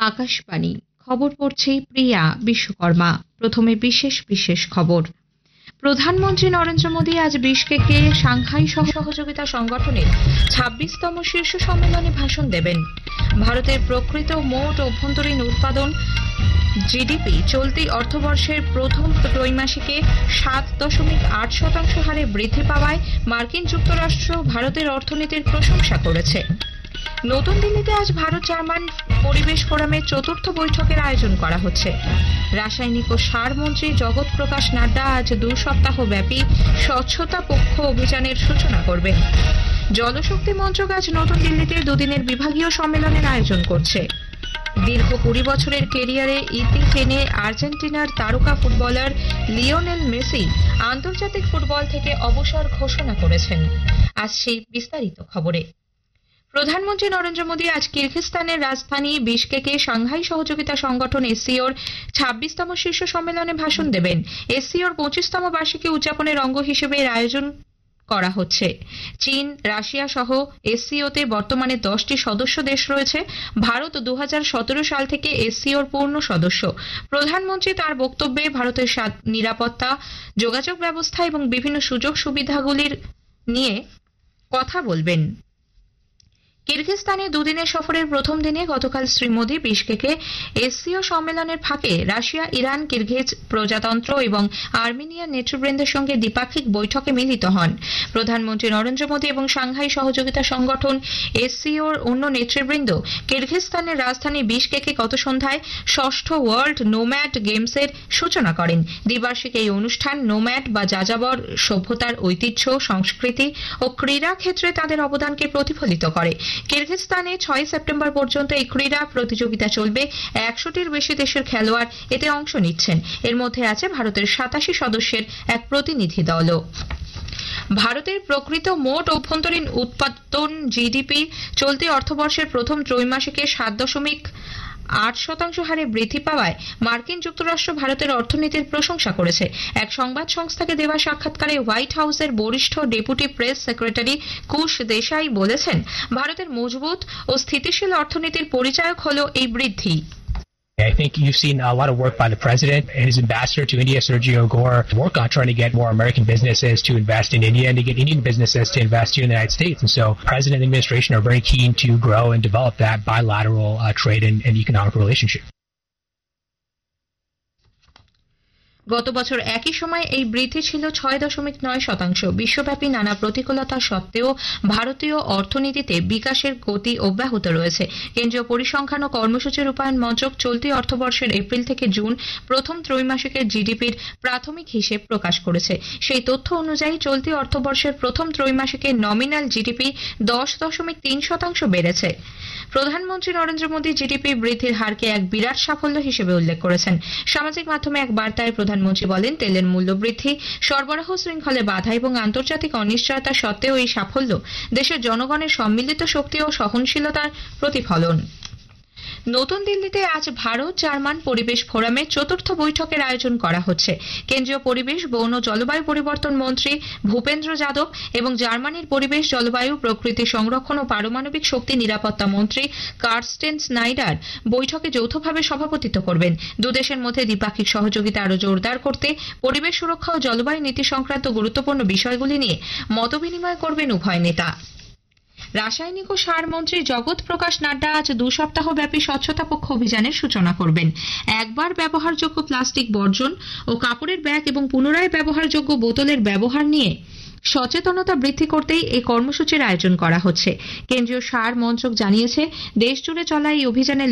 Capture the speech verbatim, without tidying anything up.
আকাশবাণী খবর পড়ছে প্রিয়া বিশ্বকর্মা। প্রথমে বিশেষ বিশেষ খবর। প্রধানমন্ত্রী নরেন্দ্র মোদী আজ বিশকেকে সাংহাই সহযোগিতা সংগঠনের ছাব্বিশতম শীর্ষ সম্মেলনে ভাষণ দেবেন। ভারতের প্রকৃত মোট অভ্যন্তরীণ উৎপাদন জিডিপি চলতি অর্থবর্ষের প্রথম ত্রৈমাসিকে সাত দশমিক আট শতাংশ হারে বৃদ্ধি পাওয়ায় মার্কিন যুক্তরাষ্ট্র ভারতের অর্থনীতির প্রশংসা করেছে। নতুন দিল্লিতে আজ ভারত জার্মান পরিবেশ ফোরামের চতুর্থ বৈঠকের আয়োজন করা হচ্ছে। রাসায়নিক ও সার মন্ত্রী জগৎ প্রকাশ নাড্ডা আজ দুই সপ্তাহ ব্যাপী স্বচ্ছতা পক্ষ অভিযানের সূচনা করবেন। জলশক্তি মন্ত্রক আজ নতুন দিল্লিতে দুদিনের বিভাগীয় সম্মেলনের আয়োজন করছে। দীর্ঘ কুড়ি বছরের কেরিয়ারে ইতি টেনে আর্জেন্টিনার তারকা ফুটবলার লিওনেল মেসি আন্তর্জাতিক ফুটবল থেকে অবসর ঘোষণা করেছেন। আজ সেই বিস্তারিত খবরে। প্রধানমন্ত্রী নরেন্দ্র মোদী আজ কিরগিজস্তানের রাজধানী বিশকেকে সাংহাই সহযোগিতা সংগঠন এসসিওর ছাব্বিশতম শীর্ষ সম্মেলনে ভাষণ দেবেন। এসসিওর পঁচিশতম বার্ষিকী উদযাপনের অঙ্গ হিসেবে এর আয়োজন করা হচ্ছে। চীন, রাশিয়া সহ এসসিওতে বর্তমানে দশটি সদস্য দেশ রয়েছে। ভারত দু হাজার সতেরো সাল থেকে এসসিওর পূর্ণ সদস্য। প্রধানমন্ত্রী তার বক্তব্যে ভারতের নিরাপত্তা, যোগাযোগ ব্যবস্থা এবং বিভিন্ন সুযোগ সুবিধাগুলির নিয়ে কথা বলবেন। কিরগিজস্তানে দুদিনের সফরের প্রথম দিনে গতকাল শ্রী মোদী বিশকেকে এসসিও সম্মেলনের ফাঁকে রাশিয়া, ইরান, কিরগিজ প্রজাতন্ত্র এবং আর্মেনিয়ার নেতৃবৃন্দের সঙ্গে দ্বিপাক্ষিক বৈঠকে মিলিত হন। প্রধানমন্ত্রী নরেন্দ্র মোদী এবং সাংহাই সহযোগিতা সংগঠন এসসিওর অন্য নেতৃবৃন্দ কিরগিজস্তানের রাজধানী বিশকেকে গত সন্ধ্যায় ষষ্ঠ ওয়ার্ল্ড নোম্যাড গেমসের সূচনা করেন। দ্বিবার্ষিক এই অনুষ্ঠান নোম্যাড বা যাযাবর সভ্যতার ঐতিহ্য, সংস্কৃতি ও ক্রীড়া ক্ষেত্রে তাদের অবদানকে প্রতিফলিত করে। কিরগিজস্তানে ছয় সেপ্টেম্বর পর্যন্ত এই ক্রীড়া প্রতিযোগিতা চলবে। একশোটির বেশি দেশের খেলোয়াড় এতে অংশ নিচ্ছেন। এর মধ্যে আছে ভারতের সাতাশি সদস্যের এক প্রতিনিধি দলও। ভারতের প্রকৃত মোট অভ্যন্তরীণ উৎপাদন জিডিপি চলতি অর্থবর্ষের প্রথম ত্রৈমাসিকে সাত দশমিক আট শতাংশ হারে বৃদ্ধি পাওয়ায় মার্কিন যুক্তরাষ্ট্র ভারতের অর্থনীতির প্রশংসা করেছে। এক সংবাদ সংস্থাকে দেওয়া সাক্ষাৎকারে হোয়াইট হাউসের বরিষ্ঠ ডেপুটি প্রেস সেক্রেটারি কুশ দেশাই বলেছেন, ভারতের মজবুত ও স্থিতিশীল অর্থনীতির পরিচায়ক হল এই বৃদ্ধি। I think you've seen a lot of work by the president and his ambassador to India, Sergio Gore, work on trying to get more American businesses to invest in India and to get Indian businesses to invest here in the United States. And so president and administration are very keen to grow and develop that bilateral uh, trade and, and economic relationship. গত বছর একই সময় এই বৃদ্ধি ছিল ছয় দশমিক নয় শতাংশ। বিশ্বব্যাপী নানা প্রতিকূলতা সত্ত্বেও ভারতীয় অর্থনীতিতে বিকাশের গতি অব্যাহত রয়েছে। কেন্দ্রীয় পরিসংখ্যান ও কর্মসূচি রূপায়ণ মন্ত্রক চলতি অর্থবর্ষের এপ্রিল থেকে জুন প্রথম ত্রৈমাসিকের জিডিপির প্রাথমিক হিসেব প্রকাশ করেছে। সেই তথ্য অনুযায়ী চলতি অর্থবর্ষের প্রথম ত্রৈমাসিকে নমিনাল জিডিপি দশ দশমিক তিন শতাংশ বেড়েছে। প্রধানমন্ত্রী নরেন্দ্র মোদী জিডিপি বৃদ্ধির হারকে এক বিরাট সাফল্য হিসেবে উল্লেখ করেছেন। সামাজিক মাধ্যমে এক বার্তায় প্রধানমন্ত্রী বলেন, তেলের মূল্য বৃদ্ধি, সরবরাহ শৃঙ্খলে বাধা এবং আন্তর্জাতিক অনিশ্চয়তা সত্ত্বেও এই সাফল্য দেশের জনগণের সম্মিলিত শক্তি ও সহনশীলতার প্রতিফলন। নতুন দিল্লিতে আজ ভারত জার্মান পরিবেশ ফোরামের চতুর্থ বৈঠকের আয়োজন করা হচ্ছে। কেন্দ্রীয় পরিবেশ, বন ও জলবায়ু পরিবর্তন মন্ত্রী ভূপেন্দ্র যাদব এবং জার্মানির পরিবেশ, জলবায়ু, প্রকৃতি সংরক্ষণ ও পারমাণবিক শক্তি নিরাপত্তা মন্ত্রী কার্স্টেন স্নাইডার বৈঠকে যৌথভাবে সভাপতিত্ব করবেন। দুদেশের মধ্যে দ্বিপাক্ষিক সহযোগিতা আরও জোরদার করতে পরিবেশ সুরক্ষা ও জলবায়ু নীতি সংক্রান্ত গুরুত্বপূর্ণ বিষয়গুলি নিয়ে মতবিনিময় করবেন উভয় নেতা। রাসায়নিক ও সার মন্ত্রী জগৎ প্রকাশ নাড্ডা আজ দু সপ্তাহ ব্যাপী স্বচ্ছতা পক্ষ অভিযানের সূচনা করবেন। একবার ব্যবহারযোগ্য প্লাস্টিক বর্জন ও কাপড়ের ব্যাগ এবং পুনরায় ব্যবহারযোগ্য বোতলের ব্যবহার নিয়ে সচেতনতা বৃদ্ধি করতেই এই কর্মসূচির আয়োজন করা হচ্ছে। কেন্দ্রীয় সার মন্ত্রক জানিয়েছে, দেশজুড়ে চলা এই অভিযানের